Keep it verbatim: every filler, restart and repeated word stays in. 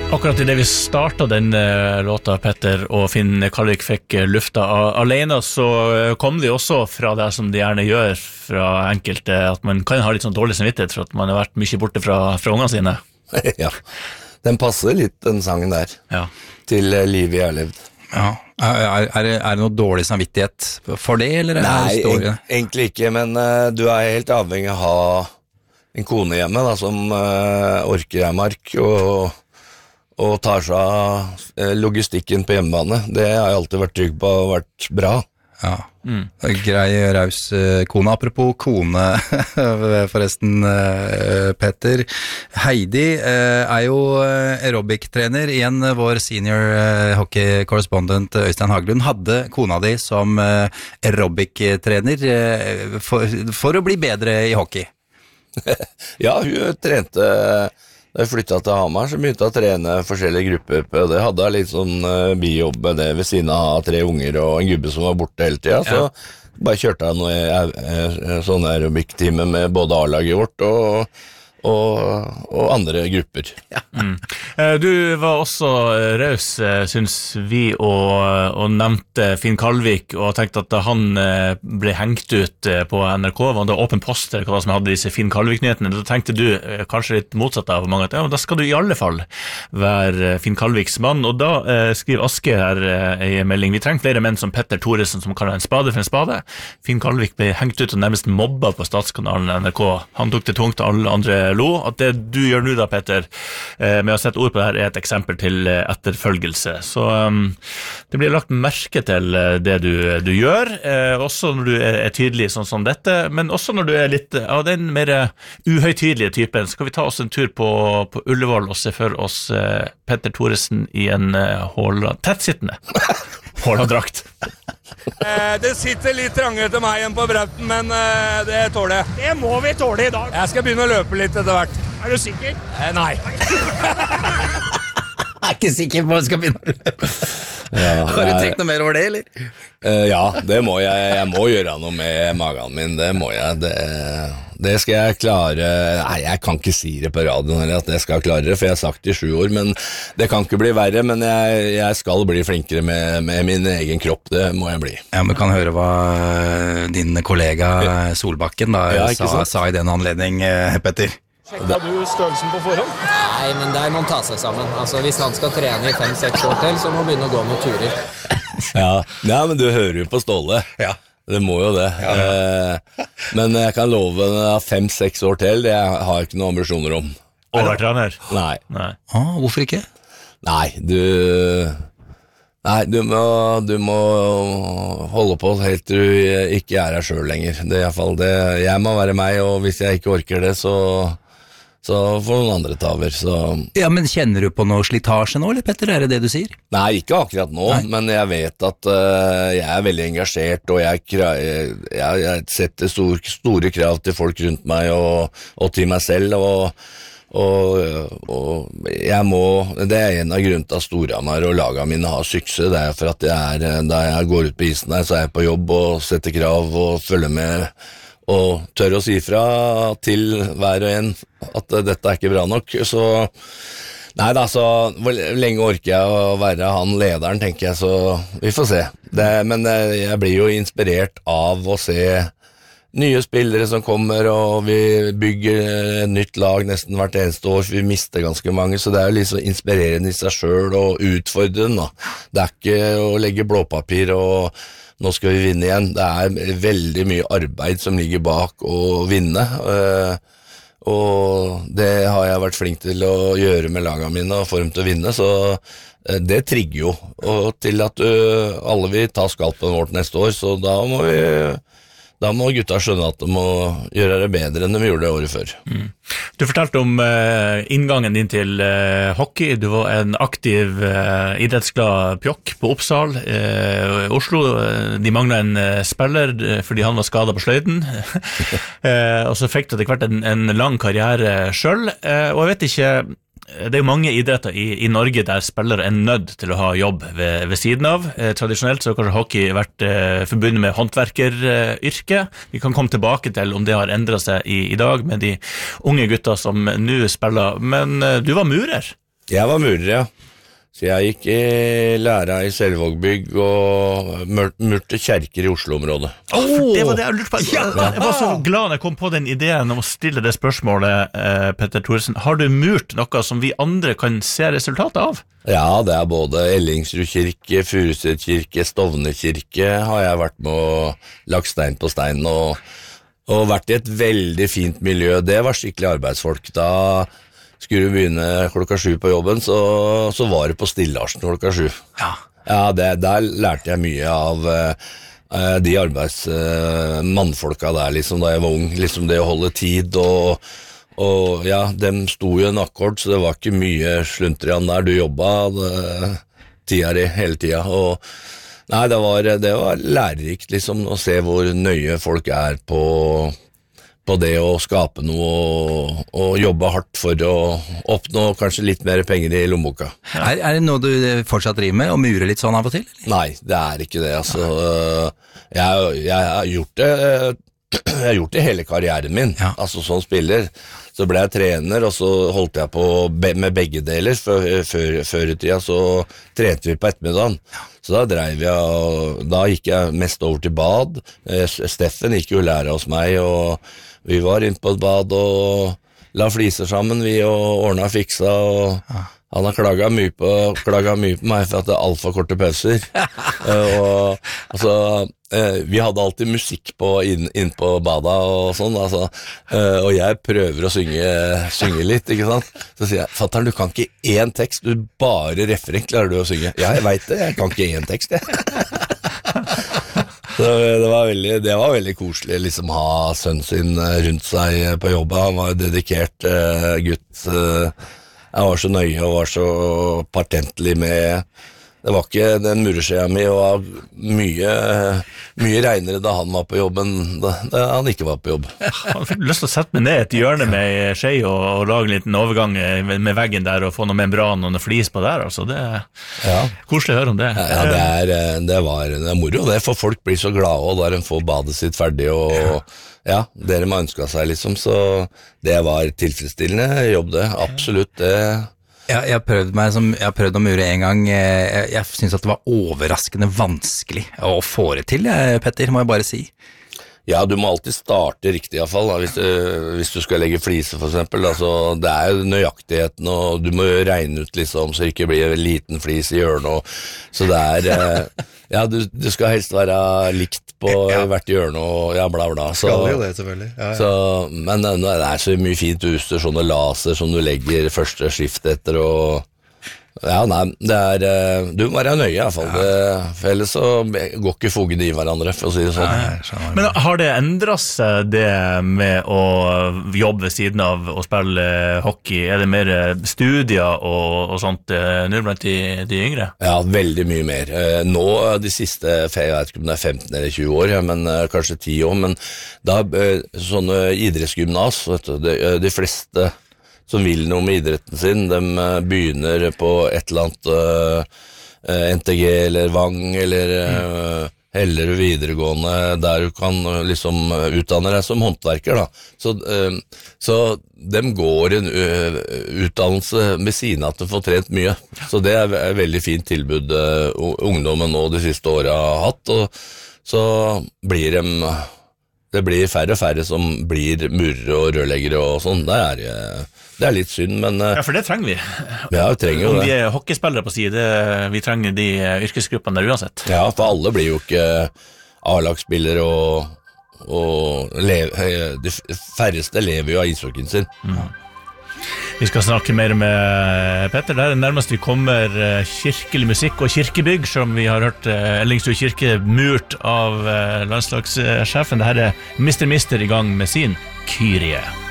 Akkurat i det vi startet den uh, låta, Petter, og Finn Kalvik fikk uh, lufta uh, alene, så uh, kom det også fra det som de gjerne gjør fra enkelte, at man kan ha litt sånn dårlig samvittighet for at man har vært mye borte fra, fra ungene sine. Ja, den passer litt, den sangen der, ja. Til uh, livet jeg har levd. Ja. Er, er, er det noe dårlig samvittighet for det, eller? Nei, er det en, egentlig ikke, men uh, du er helt avhengig av å ha en kone hjemme da, som uh, orker deg, Mark, og og tar seg av logistikken på hjemmebane. Det har jeg alltid vært trygg på og vært bra. Ja, mm. Grei, raus kone. Apropos kone, forresten, Petter. Heidi er jo aerobic-trener. Igjen vår senior hockey-correspondent Øystein Haglund hadde kona di som aerobic-trener for, for å bli bedre i hockey. Ja, hun trente... Da jeg flyttet til Hamar, så begynte jeg å trene forskjellige grupper på det. Hadde jeg litt sånn uh, bijobb med det ved siden av tre unger og en gubbe som var borte hele tiden. Så ja. Bare kjørte jeg noe sånn aerobic-time med både A-laget vårt og, og, og andre grupper. Ja. Mm. Du var også raus, synes vi, og, og nevnte Finn Kalvik, og tenkte at da han ble hengt ut på N R K, var det åpen post eller hva som hadde disse Finn Kalvik-nyhetene, da tenkte du kanskje litt motsatt av mange, at ja, da skal du i alle fall være Finn Kalviks mann, og da eh, skriver Aske her eh, i melding: vi trenger flere menn som Petter Thoresen som kaller en spade for en spade. Finn Kalvik ble hengt ut og nærmest mobba på Statskanalen N R K. Han tok det tungt, alle andre lo. At det du gjør nå da, Petter, eh, med å sette ord på det her, er et eksempel til etterfølgelse. Så um, det blir lagt merke til det du, du gjør, eh, også når du er, er tydelig sånn som dette, men også når du er litt av den mer uhøytidelige typen. Skal vi ta oss en tur på, på Ullevål og se for oss eh, Petter Thoresen i en uh, håla, tettsittende håla-drakt? Eh, det sitter litt trange til meg igjen på Brauten, men eh, det tåler jeg. Det må vi tåle i dag. Jeg skal begynne å løpe litt etter hvert. Er du sikker? Eh, nei. Jeg er ikke sikker på at jeg skal begynne å løpe. Ja, har du tenkt noe mer over det, eller? Uh, ja, det må jeg. Jeg må gjøre noe med magen min, det må jeg. Det, det skal jeg klare. Nei, jeg kan ikke si det på radioen her, at jeg skal klare det, for jeg har sagt det i sju år, men det kan ikke bli verre, men jeg, jeg skal bli flinkere med, med min egen kropp, det må jeg bli. Ja, men kan høre hva din kollega Solbakken da ja, sa, sa i den anledning, Petter. Sjekket du størrelsen på forhånd? Nei, men der må han ta seg sammen. Altså, hvis han skal trene i fem-seks år til, så må han begynne å gå noen turer. Ja, ja, men du hører jo på Ståle. Ja. Det må jo det. Ja, ja. Eh, men jeg kan love fem-seks år til, det har jeg ikke noen ambisjoner om. Overtrener? Nei. Nei. Ah, hvorfor ikke? Nei, du... Nei, du må, du må holde på helt til du ikke er her selv lenger. Det er i hvert fall det. Jeg må være meg, og hvis jeg ikke orker det, så, så får noen andre ta over. Så. Ja, men kjenner du på noe slitasje nå, eller Petter? Er det det du sier? Nei, ikke akkurat nå, Nei. Men jeg vet at uh, jeg er veldig engasjert, og jeg, jeg, jeg setter stor, store krav til folk rundt meg og, og til meg selv, og Og, og jeg må, det er en av grunnen til at Storhamar og lagene mine har suksess. Det er for at jeg er, da jeg går ut på isen her, så er jeg på jobb og setter krav og følger med og tør å si fra til hver og en at dette er ikke bra nok. Så nei da, så hvor lenge orker jeg å være han lederen, tenker jeg, så vi får se. Det, men jeg blir jo inspirert av å se nye spillere som kommer, og vi bygger et nytt lag nesten hvert eneste år, for vi mister ganske mange, så det er jo litt så inspirerende i seg selv og utfordrende da. Det er ikke å legge blåpapir og nå skal vi vinne igjen. Det er veldig mye arbeid som ligger bak å vinne, og det har jeg vært flink til å gjøre med lagene mine og få dem til å vinne, så det trigger jo, og til at alle vil ta skalpen vårt neste år, så da må vi Da må gutta skjønne at de må gjøre det bedre enn de gjorde det året før. Mm. Du fortalte om uh, inngangen din til uh, hockey. Du var en aktiv uh, idrettsglad pjokk på Oppsal. Uh, Oslo, uh, de manglet en uh, spiller uh, fordi han var skadet på sløyden. uh, og så fikk du etter hvert en, en lang karriere selv. Uh, og jeg vet ikke... Det er jo mange idretter i, i Norge der spillere er nødt til å ha jobb ved, ved siden av. Eh, tradisjonelt så har kanskje hockey vært eh, forbundet med håndverkeryrke. Eh, Vi kan komme tilbake til om det har endret seg i, i dag med de unge gutta som nå spiller. Men eh, du var murer. Jeg var murer, ja. Så jeg gikk i læra i Selvågbygg og mur- murte kjerker i Oslo-området. Oh, det var det jeg lurte på. Jeg, jeg var så glad når jeg kom på den ideen om å stille det spørsmålet, eh, Petter Thoresen. Har du murt noe som vi andre kan se resultatet av? Ja, det er både Ellingsrud kirke, Furuset kirke, Stovner kirke har jeg vært med og lagt stein på stein og, og vært i et veldig fint miljø. Det var skikkelig arbeidsfolk. Da skulle du begynne klokka sju på jobben, så, så var det på Stillarsen klokka sju. Ja. Ja, det, der lærte jeg mye av uh, de arbeidsmannfolka uh, der, liksom, da jeg var ung. Liksom det å holde tid, og, og ja, dem sto jo en akkord, så det var ikke mye sluntrian der. Du jobba det, tida di hele tida, og nei, det var, det var lærerikt, liksom, å se hvor nøye folk er på på det å skape noe og, og jobbe hardt for å oppnå kanskje litt mer penger i lommeboka. Er, er det noe du fortsatt driver med, å mure litt sånn av og til? Eller? Nei, det er ikke det, altså. Jeg, jeg har gjort det, jeg har gjort det hele karrieren min, ja. Altså som spiller. Så ble jeg trener, og så holdt jeg på med begge deler. Før, før, før i tida så trente vi på ettermiddagen. Så da drev jeg, og da gikk jeg mest over til bad. Steffen gikk jo lære hos meg, og vi var inne på et bad og la fliser sammen, vi, og ordnet og fiksa, og han har klaget mye på, klaget mye på meg for at det er alt for korte pauser. og, altså, vi hadde alltid musikk på inn, inn på bada og sånn, altså, og jeg prøver å synge, synge litt, ikke sant? Så sier jeg, fatteren, du kan ikke én tekst, du bare refreng klarer du å synge. Ja, jeg vet det, jeg kan ikke én tekst, jeg. Så det var veldig, det var veldig koselig liksom ha sønnen sin rundt seg på jobbet. Han var en dedikert uh, gutt. Uh, jeg var så nøye og var så patentlig med. Det var ikke den mureskjea mi, og var mye, mye regnere da han var på jobb enn da, da han ikke var på jobb. Jeg fikk lyst til å sette meg ned et hjørne med skje og, og lage en liten overgang med, med veggen der og få noe membran og noe flis på der. Altså. Det er ja. Koselig å høre om det. Ja, det er, det var, det er moro, det, for folk blir så glade og da de får badet sitt ferdig, og ja, ja dere må ønske seg liksom, så det var tilfredsstillende jobb det, absolutt det. Ja, jeg har prøvd meg som, jeg har prøvd å mure en gang. Jeg, jeg synes at det var overraskende vanskelig å få det til, Petter, må jeg bare si. Ja, du må alltid starte riktig i hvert fall, da, hvis, du, hvis du skal legge flise for eksempel. Altså, det er jo nøyaktigheten, og du må regne ut liksom, så det ikke blir en liten flis i hjørnet. Og, så det er, ja, du, du skal helst være likt på ja. Hvert hjørne, og ja, bla bla. Så, skal jo det, selvfølgelig. Ja, ja. Så, men det er så mye fint utstyr, sånne laser som du legger første skift etter, og ja, nei, det er, du må være nøye i hvert fall, ja. Det, for ellers så går ikke fogene i hverandre, for å si det sånn. Nei, men har det endret seg det med å jobbe ved siden av å spille hockey? Er det mer studier og, og sånt nå blant de, de yngre? Ja, veldig mye mer. Nå, de siste, jeg vet ikke om det er femten eller tjue år, men kanskje ti år, men da, sånne idrettsgymnas, vet du, de, de fleste som vil noe med idretten sin, de begynner på et eller annet uh, N T G eller Vang eller uh, Hellerud videregående, der du kan uh, liksom utdanne deg som håndverker da. Så, uh, så de går en uh, utdannelse med siden at de får trent mye. Så det er et veldig fint tilbud uh, ungdommen nå de siste årene har hatt, og så blir de, det blir færre og færre som blir murere og rørleggere og sånn. Det er uh, Det er litt synd, men... Ja, for det trenger vi. Ja, vi trenger jo det. Om vi er hockeyspillere på side, vi trenger de yrkesgruppene der uansett. Ja, for alle blir jo ikke A-lagsspillere, og, og leve, de færreste lever jo av ishockeyen sin. Mm. Vi skal snakke mer med Petter. Det er nærmest vi kommer kirkelig musikk og kirkebygg, som vi har hørt Ellingsrud kirke murt av landslagssjefen. Det her er mister Mister i gang med sin Kyrie.